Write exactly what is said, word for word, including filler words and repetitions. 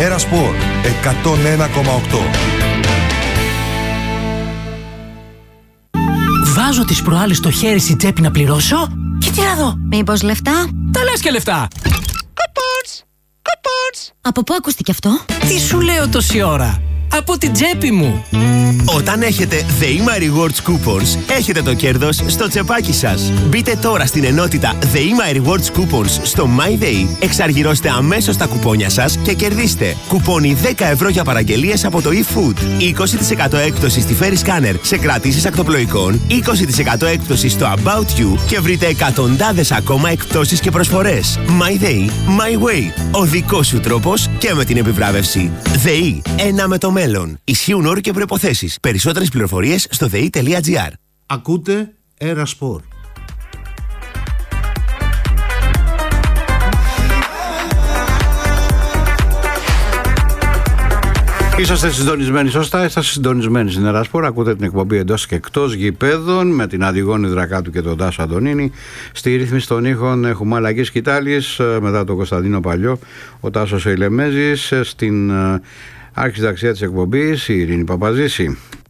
Ερασπορ εκατόν ένα κόμμα οκτώ. Βάζω τις προάλλες το χέρι στην τσέπη να πληρώσω και τι να δω. Μήπως λεφτά? Τα λες και λεφτά. Coupons! Coupons! Από πού ακούστηκε αυτό? Τι σου λέω τόση ώρα? Από την τσέπη μου. Όταν έχετε ΔΕΗΜΑ Rewards Coupons, έχετε το κέρδος στο τσεπάκι σας. Μπείτε τώρα στην ενότητα ΔΕΗΜΑ Rewards Coupons στο MyDay, εξαργυρώστε αμέσως τα κουπόνια σας και κερδίστε κουπόνι δέκα ευρώ για παραγγελίες από το eFood, είκοσι τοις εκατό έκπτωση στη Ferry Scanner σε κρατήσεις ακτοπλοϊκών, είκοσι τοις εκατό έκπτωση στο About You και βρείτε εκατοντάδες ακόμα εκπτώσεις και προσφορές. MyDay, My Way. Ο δικός σου τρόπος και με την επιβράβευση. ΔΕΗ, ένα με το μέλλον. Ισχύουν όροι και προϋποθέσεις. Περισσότερες πληροφορίες στο δε ι τελεία τζι άρ. Ακούτε Ερασπορ. Είσαστε συντονισμένοι σωστά, είσαστε συντονισμένοι στην Ερασπορ. Ακούτε την εκπομπή εντός και εκτός γηπέδων με την Αντιγόνη Δρακάτου και τον Τάσο Αντωνίνη. Στη ρύθμιση των ήχων έχουμε Αλλαγής Κιτάλης, μετά τον Κωνσταντίνο Παλιό, ο Τάσος Ειλεμέζης, στην άρχιση δαξιά της εκπομπής η Ειρήνη Παπαζήση.